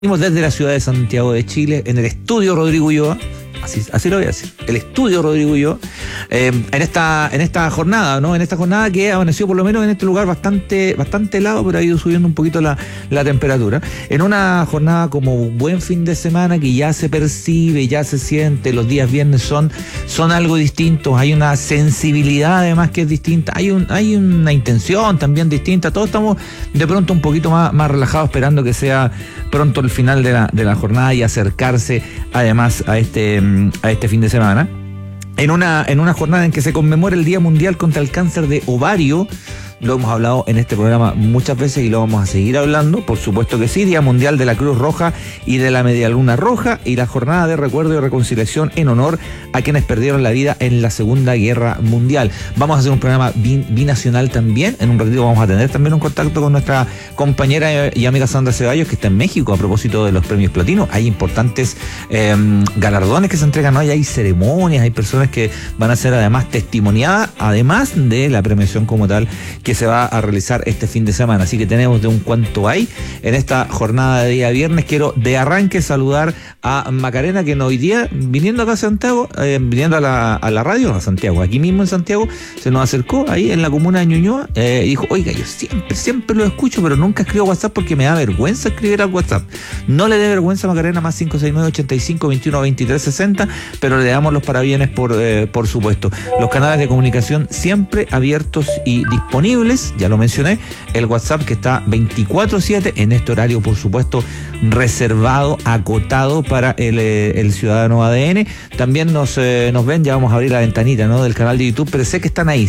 Desde la ciudad de Santiago de Chile, en el estudio Rodrigo Ulloa, así lo voy a decir, el estudio Rodrigo Ulloa, en esta jornada, ¿no? En esta jornada que amaneció por lo menos en este lugar bastante helado, pero ha ido subiendo un poquito la temperatura. En una jornada como buen fin de semana que ya se percibe, ya se siente, los días viernes son algo distintos, hay una sensibilidad además que es distinta, hay una intención también distinta, todos estamos de pronto un poquito más relajados esperando que sea pronto el final de la jornada y acercarse además a este fin de semana. En una jornada en que se conmemora el Día Mundial contra el Cáncer de Ovario. Lo hemos hablado en este programa muchas veces y lo vamos a seguir hablando, por supuesto que sí. Día Mundial de la Cruz Roja y de la Media Luna Roja, y la jornada de recuerdo y reconciliación en honor a quienes perdieron la vida en la Segunda Guerra Mundial. Vamos a hacer un programa binacional también. En un ratito vamos a tener también un contacto con nuestra compañera y amiga Sandra Ceballos, que está en México a propósito de los premios Platino. Hay importantes galardones que se entregan hoy, hay ceremonias, hay personas que van a ser además testimoniadas, además de la premiación como tal que se va a realizar este fin de semana. Así que tenemos de un cuanto hay en esta jornada de día viernes. Quiero de arranque saludar a Macarena, que hoy día, viniendo acá a Santiago, viniendo a la radio, a Santiago, aquí mismo en Santiago, se nos acercó ahí en la comuna de Ñuñoa y dijo: oiga, yo siempre lo escucho, pero nunca escribo WhatsApp porque me da vergüenza escribir al WhatsApp. No le dé vergüenza, Macarena, más 569-85-21-23-60, pero le damos los parabienes por supuesto. Los canales de comunicación siempre abiertos y disponibles. Ya lo mencioné, el WhatsApp que está 24/7 en este horario, por supuesto, reservado, acotado para el ciudadano ADN. También nos ven, ya vamos a abrir la ventanita, ¿no?, del canal de YouTube, pero sé que están ahí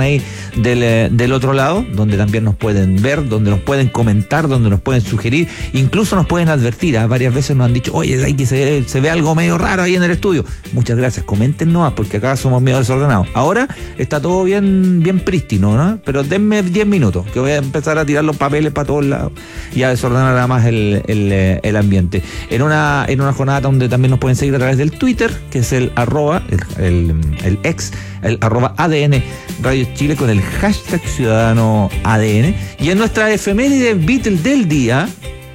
del otro lado, donde también nos pueden ver, donde nos pueden comentar, donde nos pueden sugerir, incluso nos pueden advertir. Varias veces nos han dicho: oye, ahí que se ve algo medio raro ahí en el estudio. Muchas gracias, comenten nomás, porque acá somos medio desordenados. Ahora está todo bien prístino, ¿no? Pero denme 10 minutos, que voy a empezar a tirar los papeles para todos lados y a desordenar nada más el ambiente. En una jornada donde también nos pueden seguir a través del Twitter, que es el @ADN Radio Chile, con el hashtag Ciudadano ADN. Y en nuestra efeméride Beatle del día,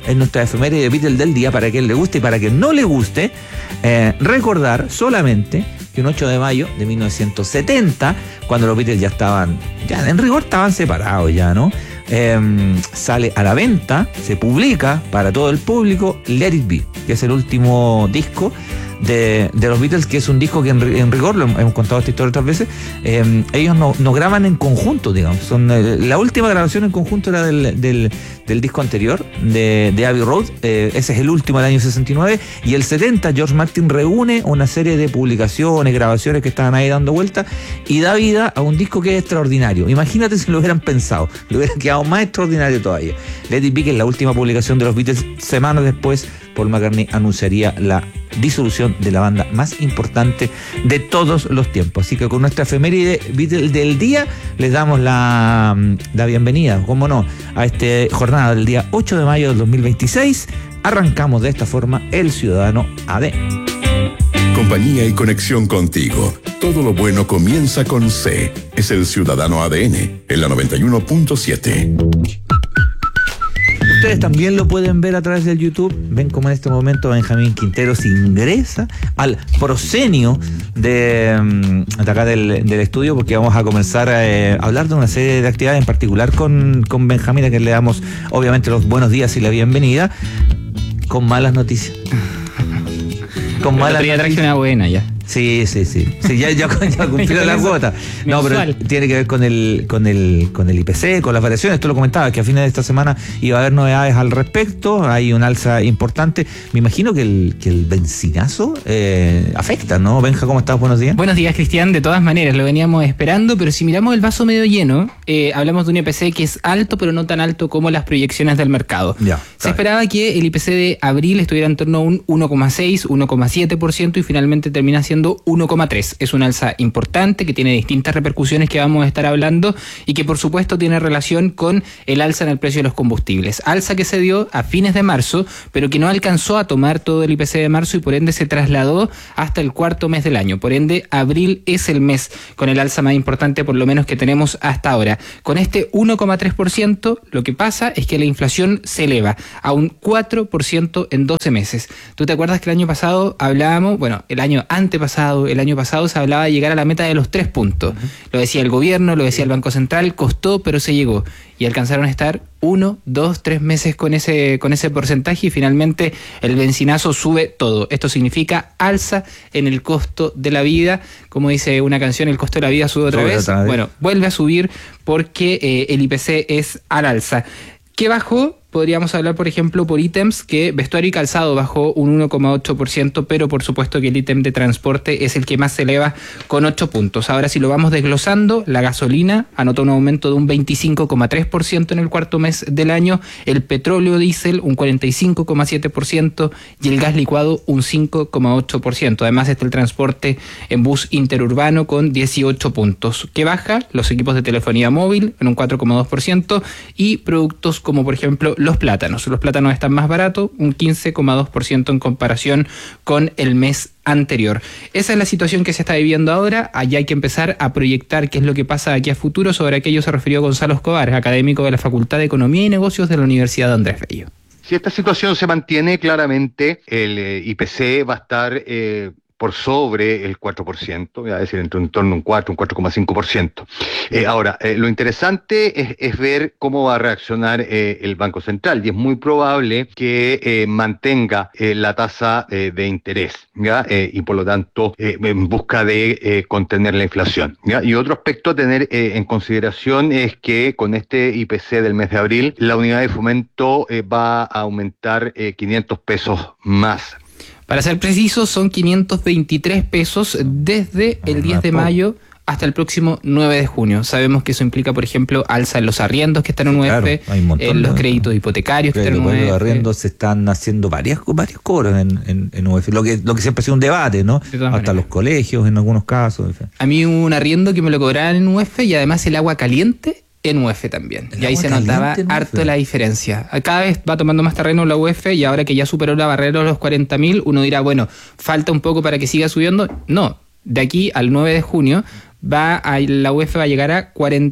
para quien le guste y para quien no le guste, recordar solamente que un 8 de mayo de 1970, cuando los Beatles ya en rigor estaban separados ya, ¿no? Sale a la venta, se publica para todo el público Let It Be, que es el último disco de los Beatles, que es un disco que en rigor, lo hemos contado esta historia otras veces, ellos no graban en conjunto, digamos. La última grabación en conjunto era del disco anterior, de Abbey Road. Ese es el último del año 69, y el 70 George Martin reúne una serie de publicaciones, grabaciones que estaban ahí dando vuelta, y da vida a un disco que es extraordinario. Imagínate si lo hubieran pensado, le hubiera quedado más extraordinario todavía. Let It Be, que es la última publicación de los Beatles. Semanas después, Paul McCartney anunciaría la disolución de la banda más importante de todos los tiempos. Así que con nuestra efeméride del día les damos la bienvenida, cómo no, a esta jornada del día 8 de mayo del 2026. Arrancamos de esta forma el Ciudadano ADN. Compañía y conexión contigo. Todo lo bueno comienza con C. Es el Ciudadano ADN en la 91.7. Ustedes también lo pueden ver a través del YouTube. Ven como en este momento Benjamín Quinteros ingresa al proscenio de acá del estudio, porque vamos a comenzar a hablar de una serie de actividades, en particular con Benjamín, a quien le damos obviamente los buenos días y la bienvenida, con malas noticias. Tracción buena ya. Sí, ya cumplió la cuota. No, pero tiene que ver con el IPC, con las variaciones. Esto lo comentaba, que a fines de esta semana iba a haber novedades al respecto. Hay un alza importante. Me imagino que el bencinazo afecta, ¿no? Benja, ¿cómo estás? Buenos días. Buenos días, Cristian. De todas maneras, lo veníamos esperando, pero si miramos el vaso medio lleno, hablamos de un IPC que es alto, pero no tan alto como las proyecciones del mercado. Se esperaba que el IPC de abril estuviera en torno a un 1,6, 1,7%, y finalmente termina siendo subiendo 1,3. Es una alza importante que tiene distintas repercusiones que vamos a estar hablando y que por supuesto tiene relación con el alza en el precio de los combustibles. Alza que se dio a fines de marzo, pero que no alcanzó a tomar todo el IPC de marzo y por ende se trasladó hasta el cuarto mes del año. Por ende, abril es el mes con el alza más importante, por lo menos que tenemos hasta ahora. Con este 1,3%, lo que pasa es que la inflación se eleva a un 4% en 12 meses. ¿Tú te acuerdas que el año pasado hablábamos, el año pasado se hablaba de llegar a la meta de los 3 puntos? Lo decía el gobierno, lo decía el Banco Central, costó, pero se llegó. Y alcanzaron a estar 1, 2, 3 meses con ese porcentaje y finalmente el bencinazo sube todo. Esto significa alza en el costo de la vida. Como dice una canción, el costo de la vida sube otra vez. Bueno, vuelve a subir porque el IPC es al alza. ¿Qué bajó? Podríamos hablar, por ejemplo, por ítems que vestuario y calzado bajó un 1,8%, pero por supuesto que el ítem de transporte es el que más se eleva con 8 puntos. Ahora, si lo vamos desglosando, la gasolina anotó un aumento de un 25,3% en el cuarto mes del año, el petróleo diésel un 45,7% y el gas licuado un 5,8%. Además está el transporte en bus interurbano con 18 puntos. ¿Qué baja? Los equipos de telefonía móvil en un 4,2% y productos como, por ejemplo, los plátanos. Los plátanos están más baratos, un 15,2% en comparación con el mes anterior. Esa es la situación que se está viviendo ahora. Allá hay que empezar a proyectar qué es lo que pasa aquí a futuro. Sobre aquello se refirió Gonzalo Escobar, académico de la Facultad de Economía y Negocios de la Universidad de Andrés Bello. Si esta situación se mantiene, claramente el IPC va a estar por sobre el 4%, voy a decir en torno a un 4, un 4,5%. Ahora, lo interesante es ver cómo va a reaccionar el Banco Central, y es muy probable que mantenga la tasa de interés, ¿ya? Y por lo tanto en busca de contener la inflación, ¿ya? Y otro aspecto a tener en consideración es que con este IPC del mes de abril, la unidad de fomento va a aumentar 500 pesos más. Para ser precisos, son 523 pesos desde el 10 de mayo hasta el próximo 9 de junio. Sabemos que eso implica, por ejemplo, alza en los arriendos que están en UF, en los créditos hipotecarios que están en UF. Los arriendos se están haciendo varios cobros en UF, lo que siempre ha sido un debate, ¿no? Hasta los colegios en algunos casos. A mí hubo un arriendo que me lo cobraban en UF y además el agua caliente en UF también. Y ahí se notaba harto la diferencia. Cada vez va tomando más terreno la UF y ahora que ya superó la barrera de los 40.000, uno dirá, bueno, falta un poco para que siga subiendo. No, de aquí al 9 de junio la UF va a llegar a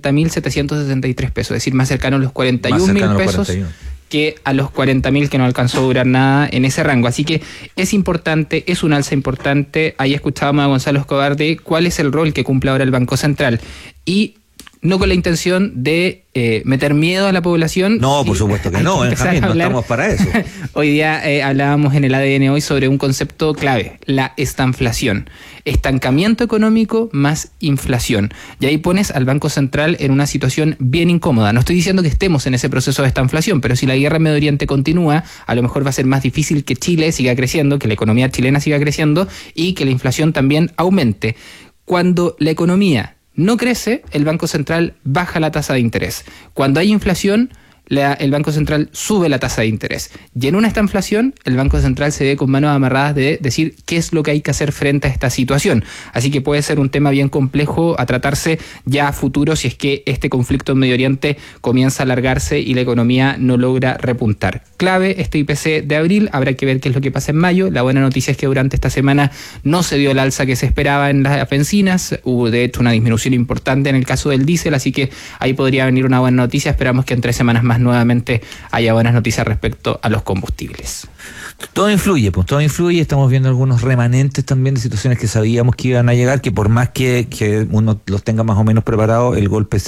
40.763 pesos, es decir, más cercano a los 41.000 pesos que a los 40.000 que no alcanzó a durar nada en ese rango. Así que es importante, es un alza importante. Ahí escuchábamos a Gonzalo Escobar de cuál es el rol que cumple ahora el Banco Central. Y no con la intención de meter miedo a la población. No, por supuesto que no, Benjamín, no estamos para eso. Hoy día hablábamos en el ADN hoy sobre un concepto clave, la estanflación. Estancamiento económico más inflación. Y ahí pones al Banco Central en una situación bien incómoda. No estoy diciendo que estemos en ese proceso de estanflación, pero si la guerra en Medio Oriente continúa, a lo mejor va a ser más difícil que Chile siga creciendo, que la economía chilena siga creciendo y que la inflación también aumente. Cuando la economía no crece, el Banco Central baja la tasa de interés. Cuando hay inflación, el Banco Central sube la tasa de interés. Y en una estanflación, el Banco Central se ve con manos amarradas de decir qué es lo que hay que hacer frente a esta situación. Así que puede ser un tema bien complejo a tratarse ya a futuro si es que este conflicto en Medio Oriente comienza a alargarse y la economía no logra repuntar. Clave este IPC de abril, habrá que ver qué es lo que pasa en mayo. La buena noticia es que durante esta semana no se dio el alza que se esperaba en las bencinas. Hubo de hecho una disminución importante en el caso del diésel, así que ahí podría venir una buena noticia. Esperamos que en 3 semanas más nuevamente haya buenas noticias respecto a los combustibles. Todo influye, estamos viendo algunos remanentes también de situaciones que sabíamos que iban a llegar, que por más que uno los tenga más o menos preparados, el golpe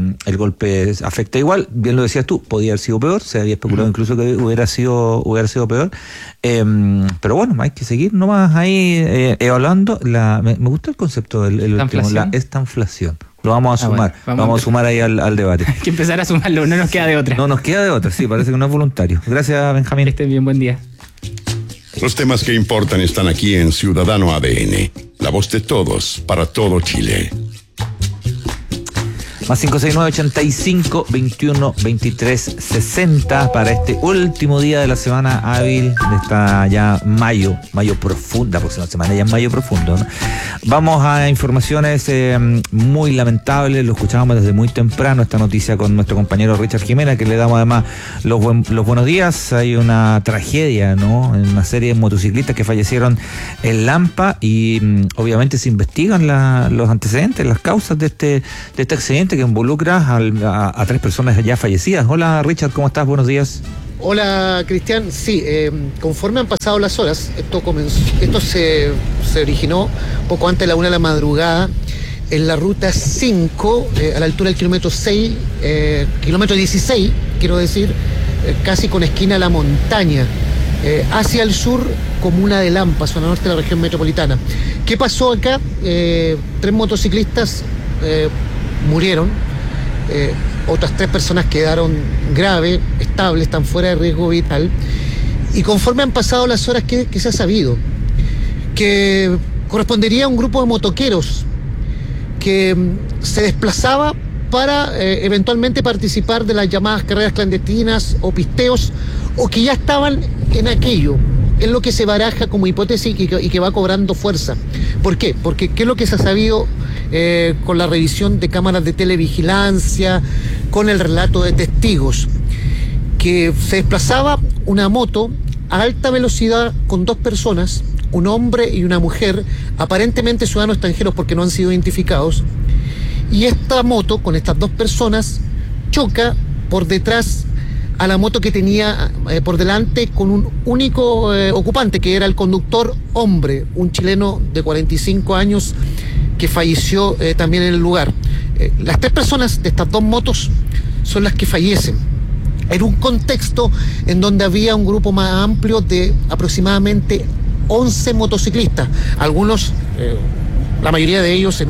afecta igual. Bien lo decías tú, podía haber sido peor, se había especulado incluso que hubiera sido peor, pero bueno, hay que seguir nomás ahí evaluando. Me gusta el concepto del último, la estanflación. Lo vamos a sumar, bueno, vamos a sumar ahí al debate. Hay que empezar a sumarlo, no nos queda de otra. No nos queda de otra, sí, parece que no es voluntario. Gracias, Benjamín. Que estén bien, buen día. Los temas que importan están aquí en Ciudadano ADN, la voz de todos, para todo Chile. Más 569-85-21-23-60 para este último día de la semana hábil de esta ya mayo profunda, próxima semana ya es mayo profundo, ¿no? Vamos a informaciones muy lamentables, lo escuchábamos desde muy temprano esta noticia con nuestro compañero Richard Jimena, que le damos además los buenos días. Hay una tragedia, ¿no? En una serie de motociclistas que fallecieron en Lampa y obviamente se investigan los antecedentes, las causas de este accidente que involucra a 3 personas ya fallecidas. Hola Richard, ¿cómo estás? Buenos días. Hola Cristian, sí, conforme han pasado las horas, esto se originó poco antes de la 1 de la madrugada en la ruta 5, a la altura del kilómetro 6, kilómetro 16, quiero decir, casi con esquina a la montaña, hacia el sur, comuna de Lampa, zona norte de la región metropolitana. ¿Qué pasó acá? 3 motociclistas murieron, otras 3 personas quedaron graves, estables, están fuera de riesgo vital. Y conforme han pasado las horas, ¿qué se ha sabido? Que correspondería a un grupo de motoqueros que se desplazaba para eventualmente participar de las llamadas carreras clandestinas o pisteos, o que ya estaban en aquello. Es lo que se baraja como hipótesis y que va cobrando fuerza. ¿Por qué? Porque ¿qué es lo que se ha sabido con la revisión de cámaras de televigilancia, con el relato de testigos? Que se desplazaba una moto a alta velocidad con 2 personas, un hombre y una mujer, aparentemente ciudadanos extranjeros porque no han sido identificados, y esta moto con estas 2 personas choca por detrás a la moto que tenía por delante con un único ocupante, que era el conductor hombre, un chileno de 45 años que falleció también en el lugar. Las 3 personas de estas 2 motos son las que fallecen, en un contexto en donde había un grupo más amplio de aproximadamente 11 motociclistas, algunos, la mayoría de ellos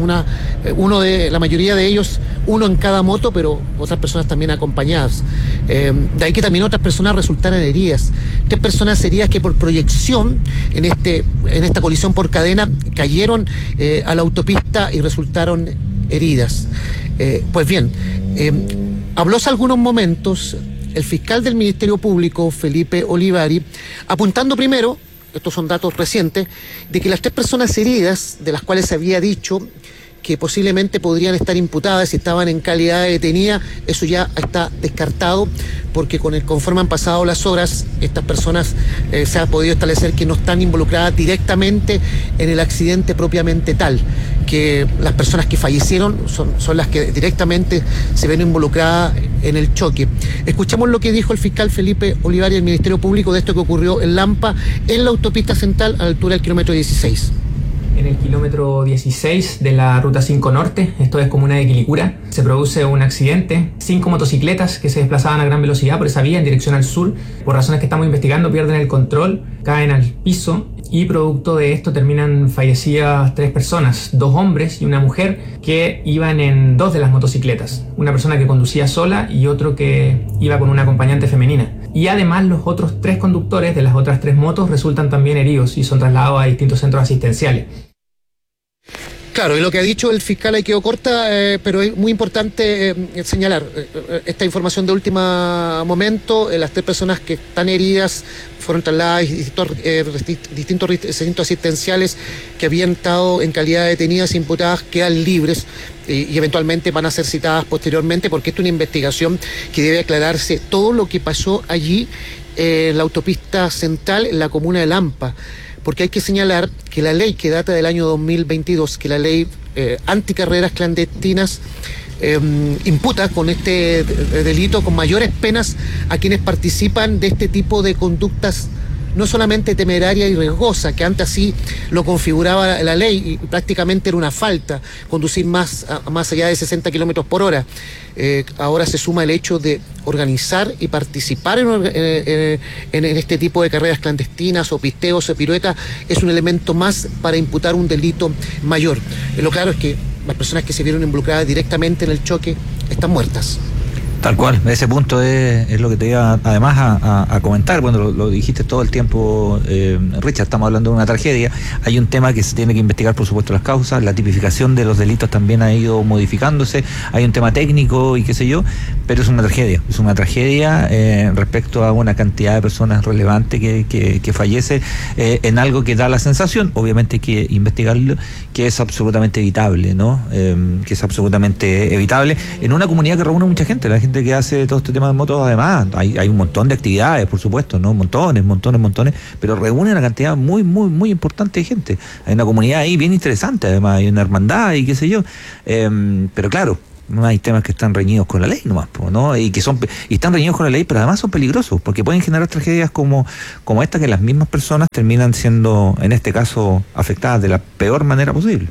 uno en cada moto, pero otras personas también acompañadas. De ahí que también otras personas resultaran heridas. 3 personas heridas que por proyección en esta colisión por cadena cayeron a la autopista y resultaron heridas. Pues bien, habló hace algunos momentos el fiscal del Ministerio Público, Felipe Olivari, apuntando primero, estos son datos recientes, de que las 3 personas heridas, de las cuales se había dicho que posiblemente podrían estar imputadas si estaban en calidad de detenida, eso ya está descartado, porque conforme han pasado las horas, estas personas se ha podido establecer que no están involucradas directamente en el accidente propiamente tal, que las personas que fallecieron son las que directamente se ven involucradas en el choque. Escuchamos lo que dijo el fiscal Felipe Olivari del Ministerio Público de esto que ocurrió en Lampa, en la autopista central a la altura del kilómetro 16. En el kilómetro 16 de la ruta 5 norte, esto es comuna de Quilicura, se produce un accidente. 5 motocicletas que se desplazaban a gran velocidad por esa vía en dirección al sur, por razones que estamos investigando, pierden el control, caen al piso y producto de esto terminan fallecidas 3 personas, 2 hombres y una mujer que iban en 2 de las motocicletas. Una persona que conducía sola y otro que iba con una acompañante femenina. Y además los otros 3 conductores de las otras 3 motos resultan también heridos y son trasladados a distintos centros asistenciales. Claro, y lo que ha dicho el fiscal ahí quedó corta, pero es muy importante señalar esta información de último momento. Las 3 personas que están heridas fueron trasladadas a distintos recintos asistenciales que habían estado en calidad de detenidas e imputadas, quedan libres y eventualmente van a ser citadas posteriormente, porque esto es una investigación que debe aclararse todo lo que pasó allí en la autopista central en la comuna de Lampa. Porque hay que señalar que la ley que data del año 2022, que la ley anticarreras clandestinas, imputa con este delito con mayores penas a quienes participan de este tipo de conductas, no solamente temeraria y riesgosa, que antes así lo configuraba la ley y prácticamente era una falta conducir más allá de 60 kilómetros por hora. Ahora se suma el hecho de organizar y participar en este tipo de carreras clandestinas o pisteos o piruetas, es un elemento más para imputar un delito mayor. Lo claro es que las personas que se vieron involucradas directamente en el choque están muertas. Tal cual, ese punto es lo que te iba además a comentar, cuando lo dijiste todo el tiempo, Richard, estamos hablando de una tragedia, hay un tema que se tiene que investigar, por supuesto, las causas, la tipificación de los delitos también ha ido modificándose, hay un tema técnico y qué sé yo, pero es una tragedia respecto a una cantidad de personas relevante que fallece en algo que da la sensación, obviamente hay que investigarlo, que es absolutamente evitable, ¿no? Que es absolutamente evitable en una comunidad que reúne mucha gente, la gente que hace todo este tema de motos, además, hay un montón de actividades, por supuesto, ¿no? Montones, pero reúne una cantidad muy importante de gente. Hay una comunidad ahí bien interesante, además, hay una hermandad y qué sé yo. Pero claro, no hay temas que están reñidos con la ley nomás, ¿no? Y están reñidos con la ley, pero además son peligrosos, porque pueden generar tragedias como esta, que las mismas personas terminan siendo, en este caso, afectadas de la peor manera posible.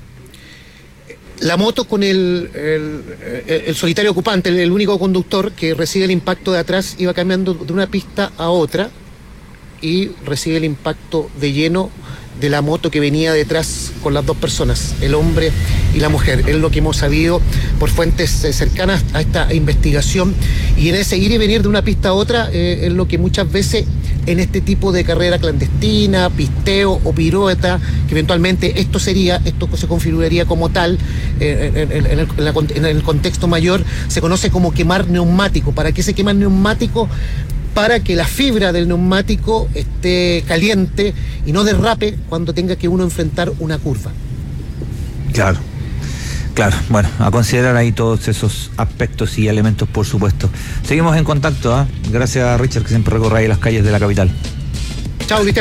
La moto con el solitario ocupante, el único conductor que recibe el impacto de atrás, iba cambiando de una pista a otra y recibe el impacto de lleno de la moto que venía detrás con las dos personas, el hombre y la mujer. Es lo que hemos sabido por fuentes cercanas a esta investigación, y en ese ir y venir de una pista a otra es lo que muchas veces en este tipo de carrera clandestina, pisteo o pirueta, que eventualmente esto se configuraría como tal, en el contexto mayor, se conoce como quemar neumático. ¿Para qué se quema el neumático? Para que la fibra del neumático esté caliente y no derrape cuando tenga que uno enfrentar una curva. Claro, bueno, a considerar ahí todos esos aspectos y elementos, por supuesto. Seguimos en contacto, ¿eh? Gracias a Richard, que siempre recorre ahí las calles de la capital. Chao, Cristian.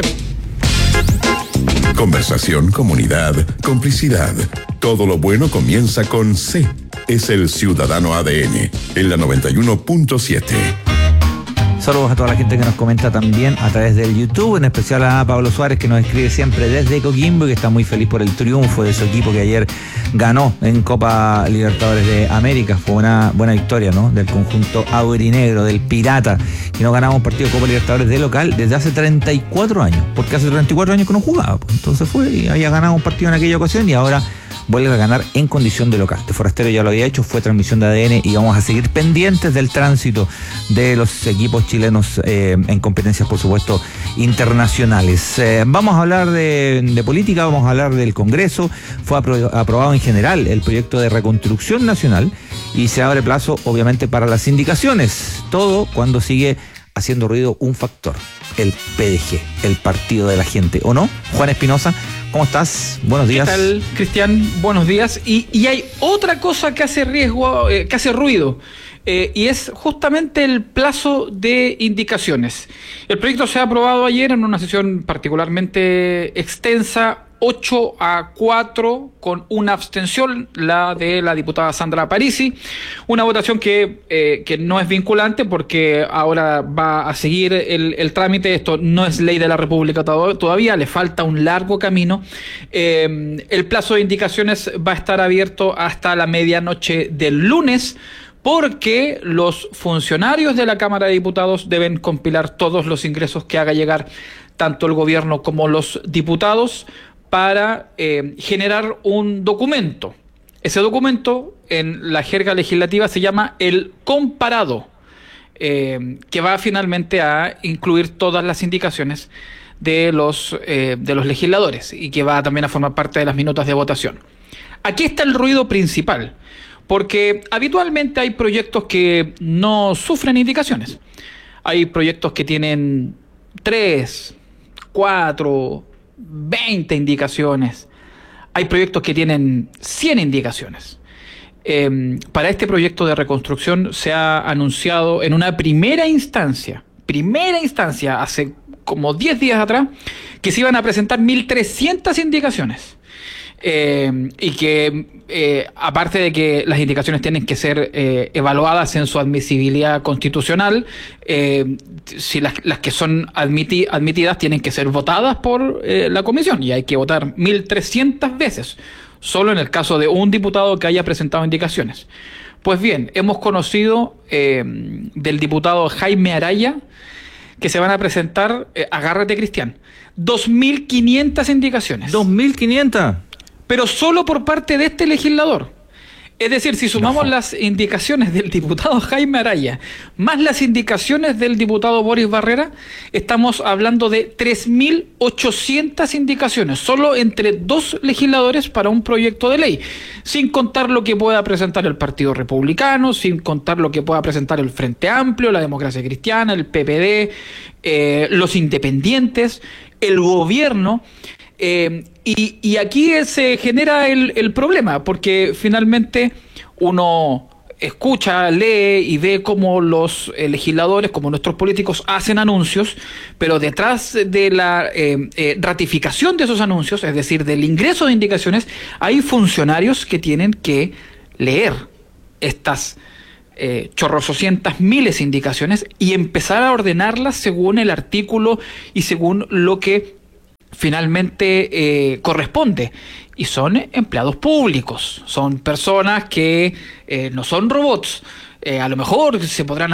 Conversación, comunidad, complicidad. Todo lo bueno comienza con C. Es el Ciudadano ADN, en la 91.7. Saludos a toda la gente que nos comenta también a través del YouTube, en especial a Pablo Suárez, que nos escribe siempre desde Coquimbo y que está muy feliz por el triunfo de su equipo, que ayer ganó en Copa Libertadores de América. Fue una buena victoria, ¿no?, del conjunto aurinegro, del Pirata, que no ganaba un partido de Copa Libertadores de local desde hace 34 años, porque hace 34 años que no jugaba, pues. Entonces fue y había ganado un partido en aquella ocasión y ahora vuelve a ganar en condición de local. De Forastero ya lo había hecho, fue transmisión de ADN, y vamos a seguir pendientes del tránsito de los equipos chilenos en competencias, por supuesto, internacionales. Vamos a hablar de política, vamos a hablar del Congreso. Fue aprobado en general el proyecto de reconstrucción nacional y se abre plazo, obviamente, para las indicaciones. Todo cuando sigue haciendo ruido un factor: el PDG, el Partido de la Gente, ¿o no? Juan Espinosa, ¿cómo estás? Buenos días. ¿Qué tal, Cristian? Buenos días. Y hay otra cosa que hace que hace ruido, y es justamente el plazo de indicaciones. El proyecto se ha aprobado ayer en una sesión particularmente extensa, 8-4, con una abstención, la de la diputada Sandra Parisi, una votación que no es vinculante porque ahora va a seguir el trámite. Esto no es ley de la República todavía, le falta un largo camino. El plazo de indicaciones va a estar abierto hasta la medianoche del lunes, porque los funcionarios de la Cámara de Diputados deben compilar todos los ingresos que haga llegar tanto el gobierno como los diputados para generar un documento. Ese documento, en la jerga legislativa, se llama el comparado, que va finalmente a incluir todas las indicaciones de los legisladores y que va también a formar parte de las minutas de votación. Aquí está el ruido principal, porque habitualmente hay proyectos que no sufren indicaciones. Hay proyectos que tienen 3, 4, 20 indicaciones. Hay proyectos que tienen 100 indicaciones. Para este proyecto de reconstrucción se ha anunciado en una primera instancia, hace como 10 días atrás, que se iban a presentar 1.300 indicaciones. Y que aparte de que las indicaciones tienen que ser evaluadas en su admisibilidad constitucional, si las que son admitidas tienen que ser votadas por la comisión, y hay que votar 1.300 veces, solo en el caso de un diputado que haya presentado indicaciones. Pues bien, hemos conocido del diputado Jaime Araya que se van a presentar, agárrate, Cristian, 2.500 indicaciones. 2.500. Pero solo por parte de este legislador. Es decir, si sumamos las indicaciones del diputado Jaime Araya más las indicaciones del diputado Boris Barrera, estamos hablando de 3.800 indicaciones, solo entre 2 legisladores para un proyecto de ley, sin contar lo que pueda presentar el Partido Republicano, sin contar lo que pueda presentar el Frente Amplio, la Democracia Cristiana, el PPD, los independientes, el gobierno. Y aquí se genera el problema, porque finalmente uno escucha, lee y ve cómo los legisladores, como nuestros políticos hacen anuncios, pero detrás de la ratificación de esos anuncios, es decir, del ingreso de indicaciones, hay funcionarios que tienen que leer estas chorrocientas miles de indicaciones y empezar a ordenarlas según el artículo y según lo que finalmente corresponde. Y son empleados públicos, son personas que no son robots. A lo mejor se podrán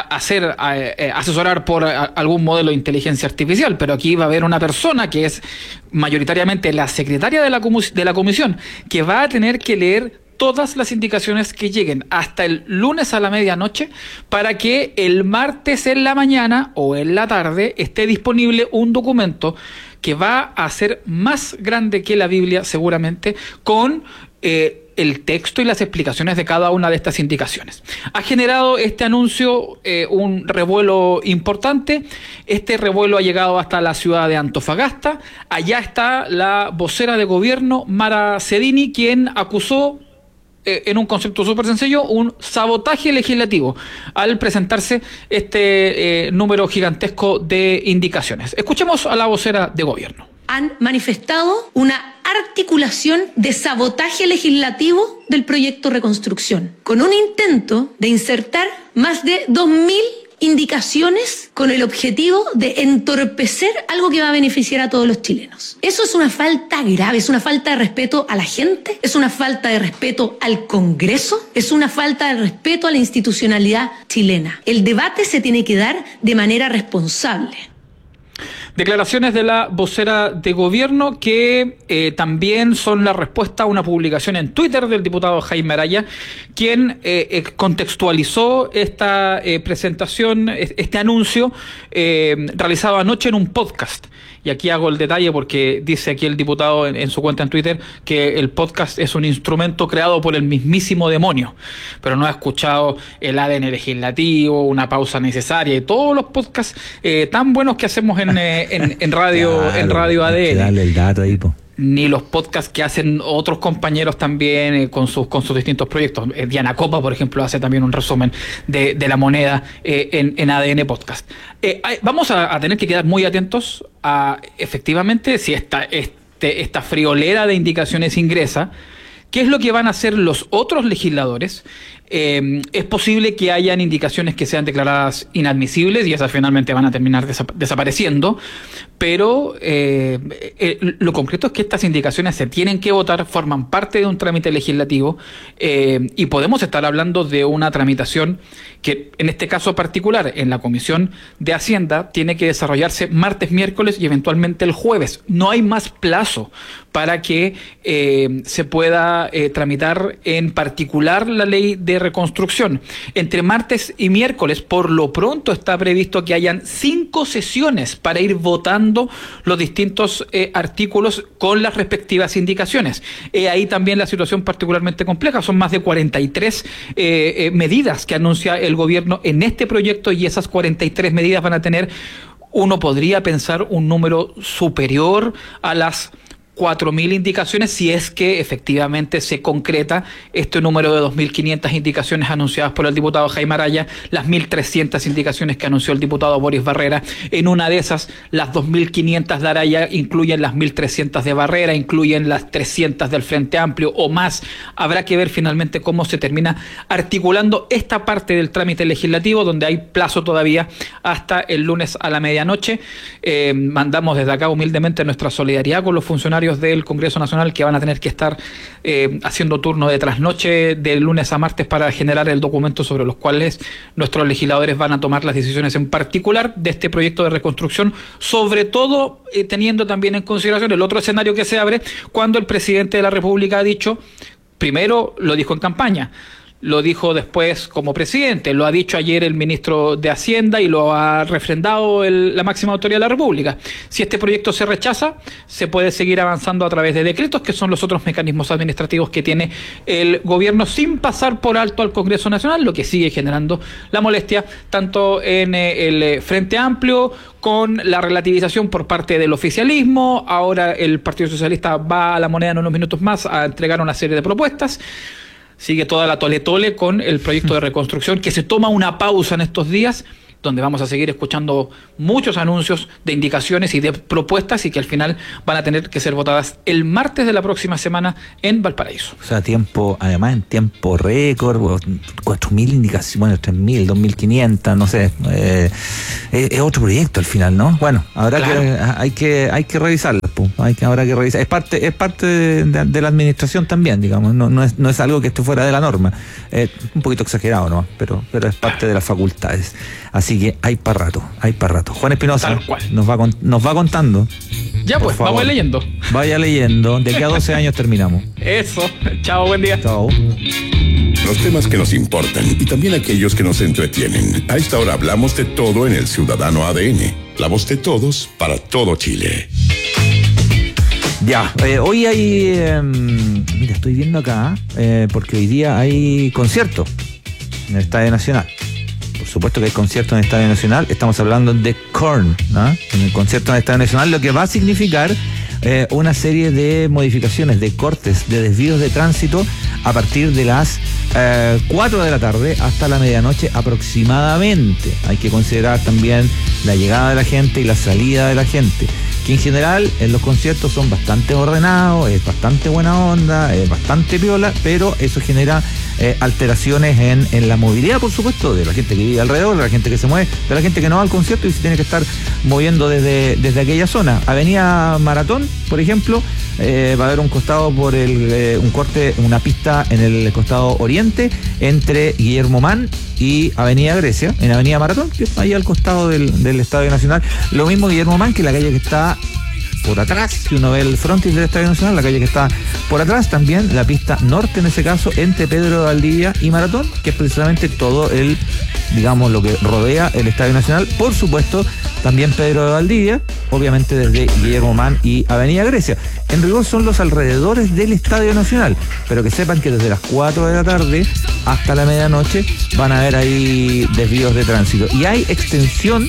asesorar por algún modelo de inteligencia artificial, pero aquí va a haber una persona que es mayoritariamente la secretaria de la comisión, que va a tener que leer todas las indicaciones que lleguen hasta el lunes a la medianoche para que el martes en la mañana o en la tarde esté disponible un documento que va a ser más grande que la Biblia seguramente, con el texto y las explicaciones de cada una de estas indicaciones. Ha generado este anuncio un revuelo importante. Este revuelo ha llegado hasta la ciudad de Antofagasta. Allá está la vocera de gobierno, Mara Cedini, quien acusó, en un concepto súper sencillo, un sabotaje legislativo al presentarse este número gigantesco de indicaciones. Escuchemos a la vocera de gobierno. Han manifestado una articulación de sabotaje legislativo del proyecto Reconstrucción, con un intento de insertar más de 2.000 indicaciones con el objetivo de entorpecer algo que va a beneficiar a todos los chilenos. Eso es una falta grave, es una falta de respeto a la gente, es una falta de respeto al Congreso, es una falta de respeto a la institucionalidad chilena. El debate se tiene que dar de manera responsable. Declaraciones de la vocera de gobierno que también son la respuesta a una publicación en Twitter del diputado Jaime Araya, quien contextualizó esta presentación, este anuncio realizado anoche en un podcast. Y aquí hago el detalle porque dice aquí el diputado en su cuenta en Twitter que el podcast es un instrumento creado por el mismísimo demonio, pero no ha escuchado el ADN legislativo, una pausa necesaria y todos los podcasts tan buenos que hacemos en radio, claro, en Radio ADN. Dale el dato ahí, po. Ni los podcasts que hacen otros compañeros también con sus distintos proyectos. Diana Copa, por ejemplo, hace también un resumen de la moneda en ADN Podcast. Vamos a tener que quedar muy atentos a, efectivamente, si esta friolera de indicaciones ingresa, ¿qué es lo que van a hacer los otros legisladores? Es posible que hayan indicaciones que sean declaradas inadmisibles y esas finalmente van a terminar desapareciendo, pero lo concreto es que estas indicaciones se tienen que votar, forman parte de un trámite legislativo y podemos estar hablando de una tramitación que en este caso particular en la Comisión de Hacienda tiene que desarrollarse martes, miércoles y eventualmente el jueves. No hay más plazo para que se pueda tramitar en particular la ley de reconstrucción. Entre martes y miércoles, por lo pronto, está previsto que hayan 5 sesiones para ir votando los distintos artículos con las respectivas indicaciones. Ahí también la situación particularmente compleja. Son más de 43 medidas que anuncia el gobierno en este proyecto y esas 43 medidas van a tener, uno podría pensar, un número superior a las 4.000 indicaciones si es que efectivamente se concreta este número de 2.500 indicaciones anunciadas por el diputado Jaime Araya, las 1.300 indicaciones que anunció el diputado Boris Barrera. En una de esas, las 2.500 de Araya incluyen las 1.300 de Barrera, incluyen las 300 del Frente Amplio o más. Habrá que ver finalmente cómo se termina articulando esta parte del trámite legislativo, donde hay plazo todavía hasta el lunes a la medianoche. Mandamos desde acá humildemente nuestra solidaridad con los funcionarios del Congreso Nacional que van a tener que estar haciendo turno de trasnoche de lunes a martes para generar el documento sobre los cuales nuestros legisladores van a tomar las decisiones en particular de este proyecto de reconstrucción, sobre todo teniendo también en consideración el otro escenario que se abre cuando el presidente de la República ha dicho Primero lo dijo en campaña, lo dijo después como presidente, lo ha dicho ayer el ministro de Hacienda y lo ha refrendado la máxima autoridad de la República. Si este proyecto se rechaza, se puede seguir avanzando a través de decretos, que son los otros mecanismos administrativos que tiene el gobierno, sin pasar por alto al Congreso Nacional, lo que sigue generando la molestia tanto en el Frente Amplio, con la relativización por parte del oficialismo. Ahora el Partido Socialista va a la Moneda en unos minutos más a entregar una serie de propuestas. Sigue toda la tole-tole con el proyecto de reconstrucción, que se toma una pausa en estos días, donde vamos a seguir escuchando muchos anuncios de indicaciones y de propuestas, y que al final van a tener que ser votadas el martes de la próxima semana en Valparaíso. O sea, además en tiempo récord, 4.000 indicaciones, bueno, 3.000, 2.500, no sé, es otro proyecto al final, ¿no? Bueno, hay que revisarlo, habrá que revisar. Es parte de la administración también, digamos, no es algo que esté fuera de la norma, un poquito exagerado, ¿no? Pero es parte de las facultades. Así que hay para rato. Juan Espinosa nos va contando. Ya pues, vamos leyendo. Vaya leyendo, de que a 12 años terminamos. Eso, chao, buen día. Chao. Los temas que nos importan y también aquellos que nos entretienen. A esta hora hablamos de todo en el Ciudadano ADN. La voz de todos para todo Chile. Ya, hoy hay... mira, estoy viendo acá, porque hoy día hay concierto en el Estadio Nacional. Por supuesto que hay concierto en el Estadio Nacional. Estamos hablando de Korn, ¿no? En el concierto en el Estadio Nacional, lo que va a significar una serie de modificaciones, de cortes, de desvíos de tránsito a partir de las 4 de la tarde hasta la medianoche aproximadamente. Hay que considerar también la llegada de la gente y la salida de la gente, que en general en los conciertos son bastante ordenados, es bastante buena onda, es bastante piola, pero eso genera alteraciones en la movilidad, por supuesto, de la gente que vive alrededor, de la gente que se mueve, de la gente que no va al concierto y se tiene que estar moviendo desde aquella zona. Avenida Maratón, por ejemplo, va a haber un costado por un corte, una pista en el costado oriente entre Guillermo Mann y Avenida Grecia, en Avenida Maratón, que está ahí al costado del Estadio Nacional. Lo mismo Guillermo Mann, que la calle que está por atrás, si uno ve el frontis del Estadio Nacional, la calle que está por atrás, también la pista norte en ese caso, entre Pedro de Valdivia y Maratón, que es precisamente todo digamos, lo que rodea el Estadio Nacional. Por supuesto, también Pedro de Valdivia, obviamente desde Guillermo Mann y Avenida Grecia. En rigor son los alrededores del Estadio Nacional, pero que sepan que desde las 4 de la tarde hasta la medianoche van a haber ahí desvíos de tránsito. Y hay extensión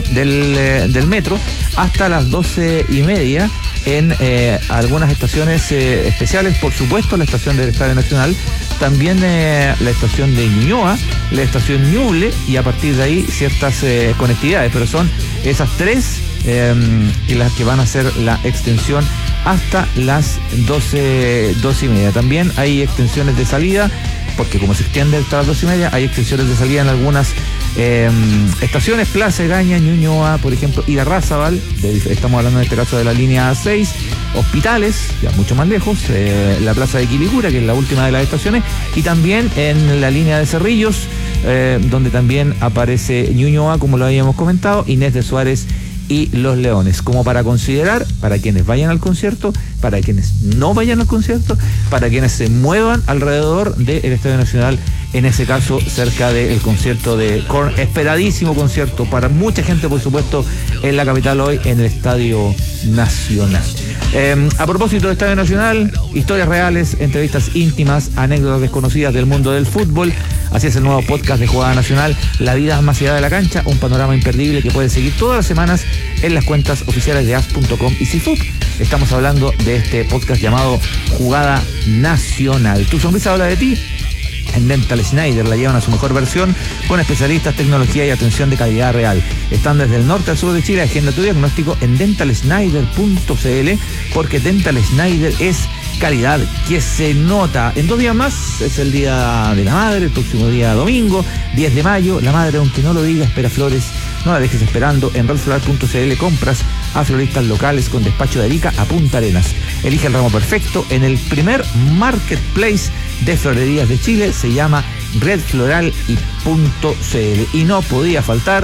del metro hasta las 12:30 en algunas estaciones especiales, por supuesto la estación del Estadio Nacional, también la estación de Ñuñoa, la estación Ñuble, y a partir de ahí ciertas conectividades, pero son esas tres las que van a hacer la extensión hasta las 12:30. También hay extensiones de salida, porque como se extiende hasta las 12:30, hay extensiones de salida en algunas estaciones: Plaza Egaña, Ñuñoa, por ejemplo, Irarrázaval, estamos hablando en este caso de la línea 6, Hospitales, ya mucho más lejos, la Plaza de Quilicura, que es la última de las estaciones, y también en la línea de Cerrillos, donde también aparece Ñuñoa, como lo habíamos comentado, Inés de Suárez y Los Leones, como para considerar para quienes vayan al concierto, para quienes no vayan al concierto, para quienes se muevan alrededor del Estadio Nacional, en ese caso cerca del concierto de Korn, esperadísimo concierto para mucha gente, por supuesto, en la capital hoy, en el Estadio Nacional. A propósito del Estadio Nacional, historias reales, entrevistas íntimas, anécdotas desconocidas del mundo del fútbol. Así es el nuevo podcast de Jugada Nacional, La vida más allá de la cancha, un panorama imperdible que puedes seguir todas las semanas en las cuentas oficiales de as.com y CIFUP. Estamos hablando de este podcast llamado Jugada Nacional. Tu sonrisa habla de ti. En Dental Schneider la llevan a su mejor versión, con especialistas, tecnología y atención de calidad real. Están desde el norte al sur de Chile. Agenda tu diagnóstico en dentalschneider.cl, porque Dental Schneider es calidad que se nota. En 2 días más es el Día de la Madre, el próximo día domingo, 10 de mayo. La madre, aunque no lo diga, espera flores. No la dejes esperando. En redfloral.cl compras a floristas locales con despacho de Arica a Punta Arenas. Elige el ramo perfecto en el primer marketplace de florerías de Chile. Se llama redfloral.cl. Y no podía faltar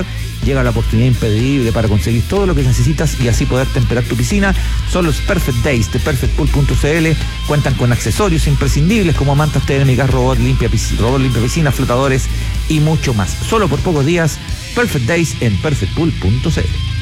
llega la oportunidad imperdible para conseguir todo lo que necesitas y así poder temperar tu piscina. Son los Perfect Days de perfectpool.cl. Cuentan con accesorios imprescindibles como mantas térmicas, robot limpia piscina, flotadores y mucho más. Solo por pocos días, Perfect Days en perfectpool.cl.